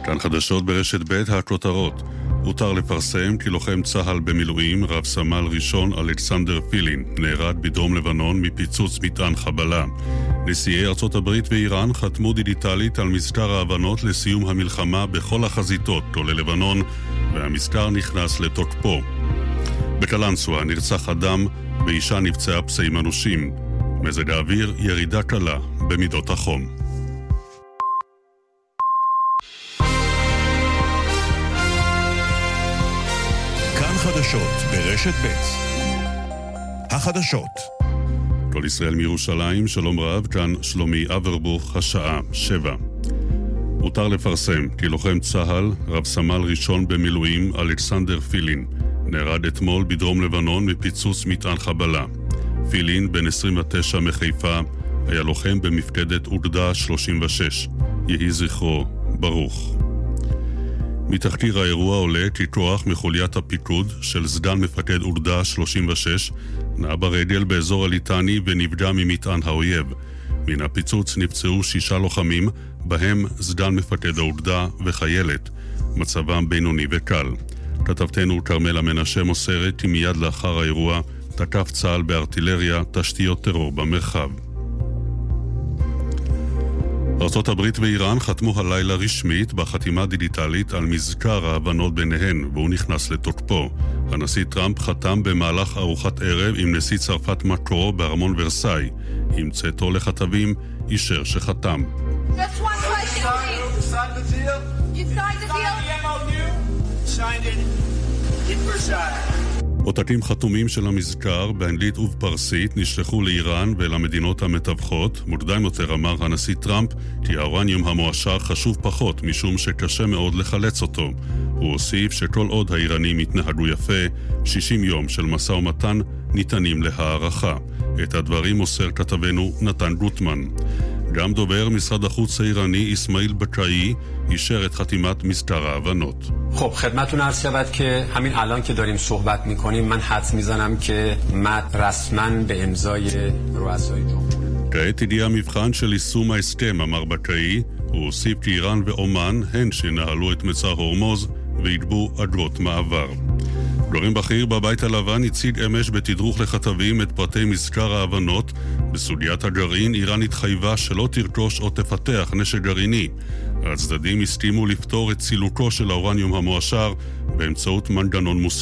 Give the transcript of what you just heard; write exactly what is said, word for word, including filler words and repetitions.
כאן חדשות ברשת ב' הכותרות. הותר לפרסם כי לוחם צה"ל במילואים, רב סמל ראשון אלכסנדר פילין, נהרג בדרום לבנון מפיצוץ מטען חבלה. נשיאי ארצות הברית ואיראן חתמו דיגיטלית על מזכר ההבנות לסיום המלחמה בכל החזיתות, כולל לבנון, והמזכר נכנס לתוקפו. בקלנסווה נרצח אדם ואישה נפצעה פצעים אנושים. מזג האוויר ירידה קלה במידות החום. כאן חדשות ברשת ב'. החדשות. כל ישראל מירושלים, שלום רב, כאן שלומי אברבוך, השעה שבע. הותר לפרסם כי לוחם צה"ל, רב סמל ראשון במילואים אלכסנדר פילין, נהרג אתמול בדרום לבנון מפיצוץ מטען חבלה. פילין, בן עשרים ותשע מחיפה, היה לוחם במפקדת אוגדה שלושים ושש. יהי זכרו ברוך. מתחקיר האירוע עולה כי כוח מחוליית הפיקוד של סגן מפקד אוגדה שלושים ושש נעה ברגל באזור הליטני ונפגע ממטען האויב. מן הפיצוץ נפצעו שישה לוחמים, בהם סגן מפקד האוגדה וחיילת. מצבם בינוני וקל. כתבתנו כרמלה מנשה מוסרת כי מיד לאחר האירוע תקף צה"ל בארטילריה תשתיות טרור במרחב. ארצות הברית ואיראן חתמו הלילה רשמית בחתימה דיגיטלית על מזכר ההבנות ביניהן, והוא נכנס לתוקפו. הנשיא טראמפ חתם במהלך ארוחת ערב עם נשיא צרפת מקרו בארמון ורסאי. עם צאתו לכתבים, אישר שחתם. Just one question, please. You signed the deal? You signed the deal? Signed it in Versailles. עותקים חתומים של המזכר באנגלית ובפרסית נשלחו לאיראן ולמדינות המתווכות. מוקדם יותר אמר הנשיא טראמפ כי האורניום המועשר חשוב פחות משום שקשה מאוד לחלץ אותו. הוא הוסיף שכל עוד האיראנים התנהגו יפה, שישים יום של משא ומתן ניתנים להערכה. את הדברים מוסר כתבנו נתן גוטמן. גם דובר משרד החוץ האיראני אסמאעיל בקאי אישר את חתימת מזכר ההבנות. خب خدمتتون عرض شود که همین الان که داریم صحبت میکنیم من حدس میزنم که متن رسما به امضای رؤسای جمهور. כעת הגיע המבחן של יישום ההסכם, אמר בקאי. הוא הוסיף כי איראן ואומן הן שנהלו את מצר הורמוז והגבו אגרות מעבר. גורם בכיר בבית הלבן הציג אמש בתדרוך לכתבים את פרטי מזכר ההבנות. בסוגיית הגרעין איראן התחייבה שלא תרכוש או תפתח נשק גרעיני. הצדדים הסכימו לפתור את סילוקו של האורניום המועשר באמצעות מנגנון מוסכם.